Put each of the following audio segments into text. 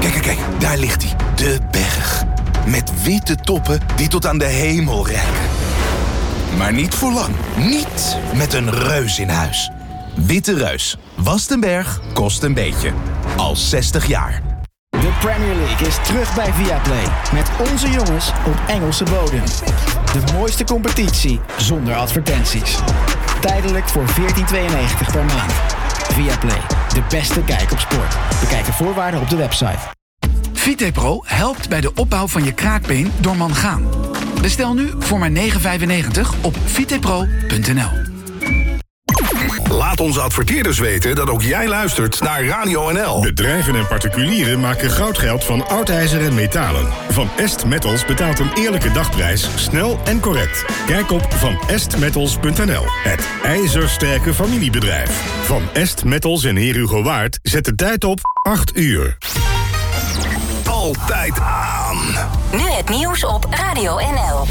Kijk, daar ligt hij. De berg. Met witte toppen die tot aan de hemel reiken. Maar niet voor lang. Niet met een reus in huis. Witte Reus. Wast een berg, kost een beetje. Al 60 jaar. De Premier League is terug bij Viaplay. Met onze jongens op Engelse bodem. De mooiste competitie zonder advertenties. Tijdelijk voor €14,92 per maand. Viaplay, de beste kijk op sport. Bekijk de voorwaarden op de website. VitePro helpt bij de opbouw van je kraakbeen door mangaan. Bestel nu voor maar €9,95 op vitepro.nl. Laat onze adverteerders weten dat ook jij luistert naar Radio NL. Bedrijven en particulieren maken goudgeld van oud ijzer en metalen. Van Est Metals betaalt een eerlijke dagprijs, snel en correct. Kijk op vanestmetals.nl. Het ijzersterke familiebedrijf. Van Est Metals en Heer Hugo Waard zet de tijd op 8 uur. Altijd aan. Nu het nieuws op Radio NL.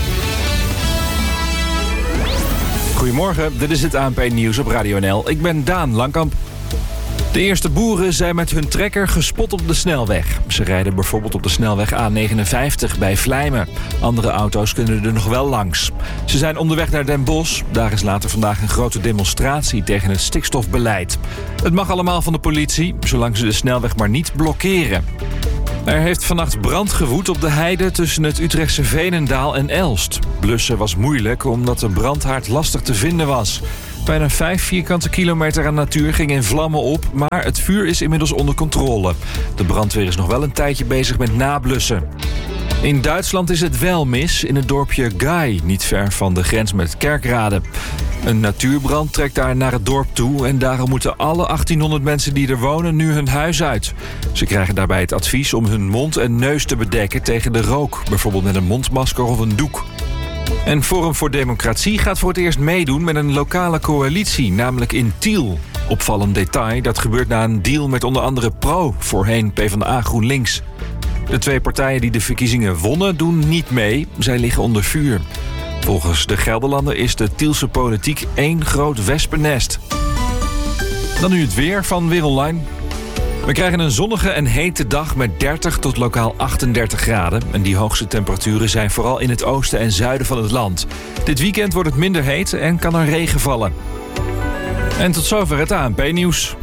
Goedemorgen, dit is het ANP-nieuws op Radio NL. Ik ben Daan Langkamp. De eerste boeren zijn met hun trekker gespot op de snelweg. Ze rijden bijvoorbeeld op de snelweg A59 bij Vlijmen. Andere auto's kunnen er nog wel langs. Ze zijn onderweg naar Den Bosch. Daar is later vandaag een grote demonstratie tegen het stikstofbeleid. Het mag allemaal van de politie, zolang ze de snelweg maar niet blokkeren. Er heeft vannacht brand gewoed op de heide tussen het Utrechtse Veenendaal en Elst. Blussen was moeilijk omdat de brandhaard lastig te vinden was. Bijna 5 vierkante kilometer aan natuur ging in vlammen op, maar het vuur is inmiddels onder controle. De brandweer is nog wel een tijdje bezig met nablussen. In Duitsland is het wel mis, in het dorpje Gai, niet ver van de grens met Kerkrade. Een natuurbrand trekt daar naar het dorp toe en daarom moeten alle 1800 mensen die er wonen nu hun huis uit. Ze krijgen daarbij het advies om hun mond en neus te bedekken tegen de rook, bijvoorbeeld met een mondmasker of een doek. En Forum voor Democratie gaat voor het eerst meedoen met een lokale coalitie, namelijk in Tiel. Opvallend detail, dat gebeurt na een deal met onder andere Pro, voorheen PvdA GroenLinks. De twee partijen die de verkiezingen wonnen doen niet mee, zij liggen onder vuur. Volgens de Gelderlander is de Tielse politiek één groot wespennest. Dan nu het weer van Weer Online. We krijgen een zonnige en hete dag met 30 tot lokaal 38 graden. En die hoogste temperaturen zijn vooral in het oosten en zuiden van het land. Dit weekend wordt het minder heet en kan er regen vallen. En tot zover het ANP-nieuws.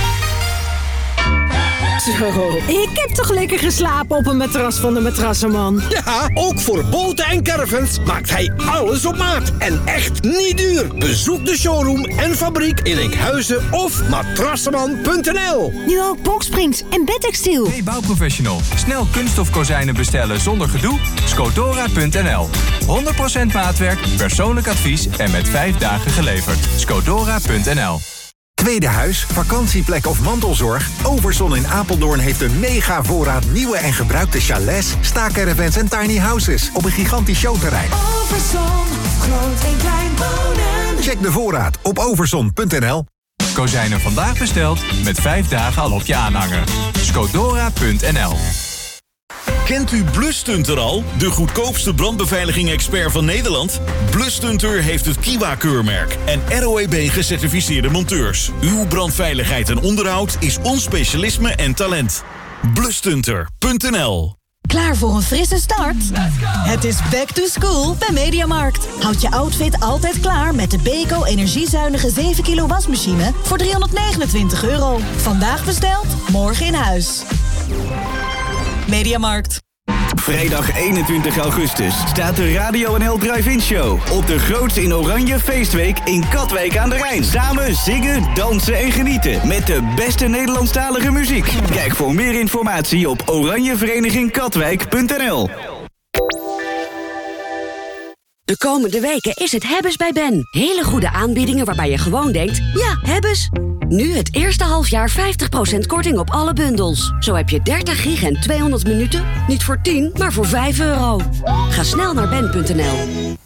Zo, ik heb toch lekker geslapen op een matras van de Matrassenman. Ja, ook voor boten en caravans maakt hij alles op maat. En echt niet duur. Bezoek de showroom en fabriek in Enkhuizen of matrassenman.nl. Nu ook boxsprings en bedtextiel. Hey bouwprofessional, snel kunststofkozijnen bestellen zonder gedoe? Scodora.nl. 100% maatwerk, persoonlijk advies en met 5 dagen geleverd. Scodora.nl. Tweede huis, vakantieplek of mantelzorg? Overzon in Apeldoorn heeft een mega voorraad nieuwe en gebruikte chalets, staakervens en tiny houses op een gigantisch showterrein. Overzon, groot en klein wonen. Check de voorraad op overzon.nl. Kozijnen vandaag besteld met 5 dagen al op je aanhanger. Scodora.nl. Kent u Blusstunter al? De goedkoopste brandbeveiliging-expert van Nederland? Blusstunter heeft het Kiwa-keurmerk en ROEB gecertificeerde monteurs. Uw brandveiligheid en onderhoud is ons specialisme en talent. Blusstunter.nl. Klaar voor een frisse start? Het is back to school bij Mediamarkt. Houd je outfit altijd klaar met de Beko energiezuinige 7 kilo wasmachine voor €329. Vandaag besteld, morgen in huis. Mediamarkt. Vrijdag 21 augustus staat de Radio NL Drive-In Show op de grootste in Oranje feestweek in Katwijk aan de Rijn. Samen zingen, dansen en genieten met de beste Nederlandstalige muziek. Kijk voor meer informatie op oranjeverenigingkatwijk.nl. De komende weken is het Hebbes bij Ben. Hele goede aanbiedingen waarbij je gewoon denkt, ja, Hebbes. Nu het eerste halfjaar 50% korting op alle bundels. Zo heb je 30 gig en 200 minuten, niet voor 10, maar voor €5. Ga snel naar ben.nl.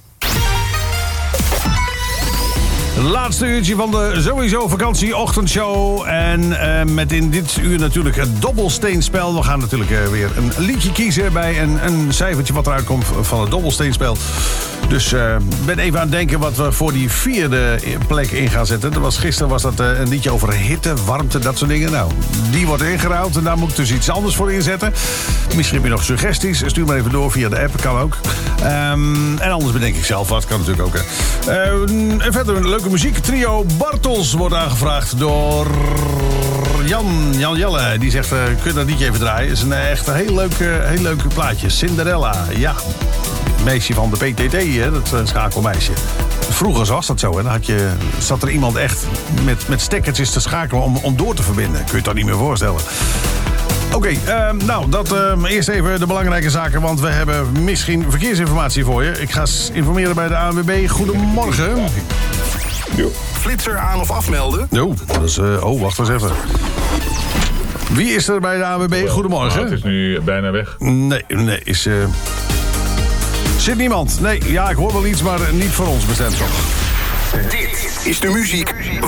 Laatste uurtje van de sowieso vakantieochtendshow. En met in dit uur natuurlijk het dobbelsteenspel. We gaan natuurlijk weer een liedje kiezen bij een cijfertje wat eruit komt van het dobbelsteenspel. Dus ben even aan het denken wat we voor die 4e plek in gaan zetten. Gisteren was dat een liedje over hitte, warmte, dat soort dingen. Nou, die wordt ingeruild en daar moet ik dus iets anders voor inzetten. Misschien heb je nog suggesties. Stuur maar even door via de app, kan ook. En anders bedenk ik zelf wat, kan natuurlijk ook. En verder een leuke muziek. Trio Bartels wordt aangevraagd door Jan Jelle. Die zegt, kun je dat liedje even draaien? Het is echt een heel leuk plaatje. Cinderella, ja. Meisje van de PTT, hè, dat schakelmeisje. Vroeger was dat zo, hè. Dan zat er iemand echt met stekkertjes te schakelen om door te verbinden. Kun je het dan niet meer voorstellen. Oké, nou, dat eerst even de belangrijke zaken, want we hebben misschien verkeersinformatie voor je. Ik ga informeren bij de ANWB. Goedemorgen. Jo. Flitser aan of afmelden? Jo, dat is... wacht eens even. Wie is er bij de ANWB? Goedemorgen. Het is nu bijna weg. Nee, is... Zit niemand? Nee, ja, ik hoor wel iets, maar niet voor ons bestemd toch. Dit is de muziek